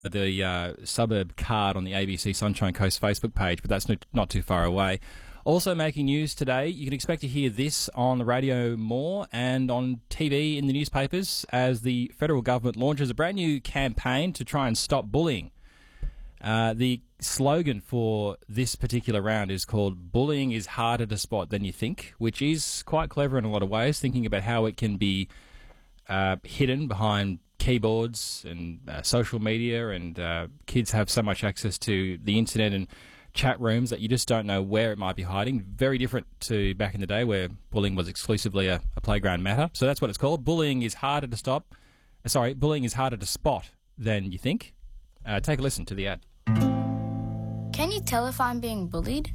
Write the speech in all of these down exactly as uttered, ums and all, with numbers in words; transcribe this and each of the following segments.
the uh, suburb card on the A B C Sunshine Coast Facebook page, but that's not, not too far away. Also making news today, you can expect to hear this on the radio more and on T V in the newspapers as the federal government launches a brand new campaign to try and stop bullying. Uh, the slogan for this particular round is called "Bullying is harder to spot than you think," which is quite clever in a lot of ways, thinking about how it can be uh, hidden behind keyboards and uh, social media, and uh, kids have so much access to the internet and chat rooms that you just don't know where it might be hiding. Very different to back in the day where bullying was exclusively a, a playground matter. So that's what it's called. Bullying is harder to stop. Uh, sorry, bullying is harder to spot than you think. Uh, take a listen to the ad. Can you tell if I'm being bullied?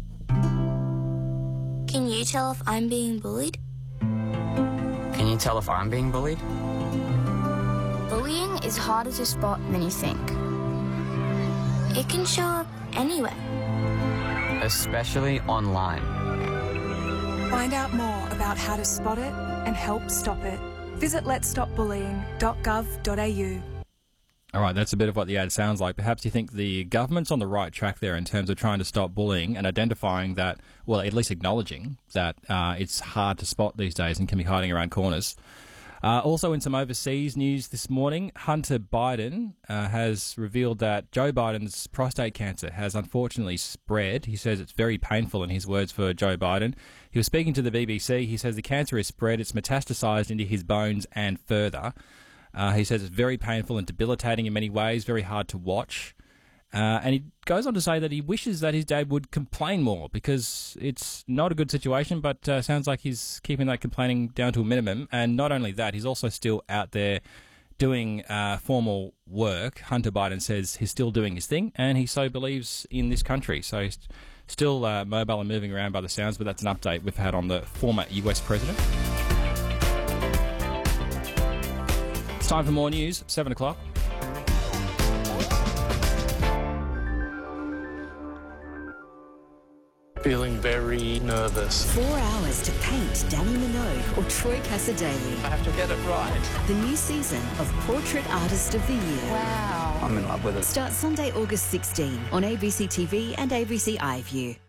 Can you tell if I'm being bullied? Can you tell if I'm being bullied? Bullying is harder to spot than you think. It can show up anywhere. Especially online. Find out more about how to spot it and help stop it. Visit lets stop bullying dot gov dot a u. All right, that's a bit of what the ad sounds like. Perhaps you think the government's on the right track there in terms of trying to stop bullying and identifying that, well, at least acknowledging that uh, it's hard to spot these days and can be hiding around corners. Uh, also in some overseas news this morning, Hunter Biden uh, has revealed that Joe Biden's prostate cancer has unfortunately spread. He says it's very painful, in his words, for Joe Biden. He was speaking to the B B C. He says the cancer is spread. It's metastasized into his bones and further. Uh, he says it's very painful and debilitating in many ways, very hard to watch. Uh, and he goes on to say that he wishes that his dad would complain more because it's not a good situation, but uh, sounds like he's keeping that complaining down to a minimum. And not only that, he's also still out there doing uh, formal work. Hunter Biden says he's still doing his thing, and he so believes in this country. So he's still uh, mobile and moving around by the sounds, but that's an update we've had on the former U S president. It's time for more news, seven o'clock. Feeling very nervous. Four hours to paint Danny Minogue or Troy Casadei. I have to get it right. The new season of Portrait Artist of the Year. Wow. I'm in love with it. Starts Sunday, August sixteenth on A B C T V and A B C iView.